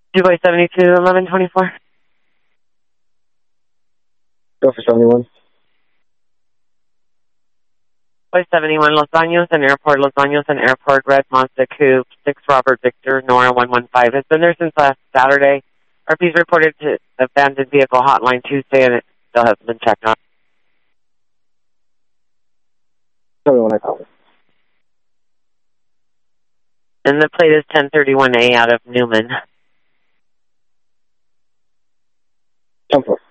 Dubai 721124. Go for 71. Dubai 71 Los Baños and Airport, Los Baños and Airport, Red Mazda Coupe, 6 Robert Victor, Nora 115. Has been there since last Saturday. RP's reported to abandoned vehicle hotline Tuesday and it still hasn't been checked on. Tell me when I call it. And the plate is 1031A out of Newman. 10-4.